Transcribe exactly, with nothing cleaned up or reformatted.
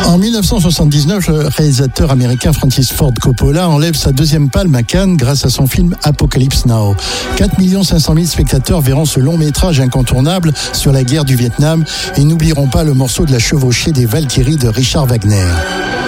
En dix-neuf cent soixante-dix-neuf, le réalisateur américain Francis Ford Coppola enlève sa deuxième palme à Cannes grâce à son film Apocalypse Now. quatre millions cinq cent mille spectateurs verront ce long métrage incontournable sur la guerre du Vietnam et n'oublieront pas le morceau de la chevauchée des Valkyries de Richard Wagner.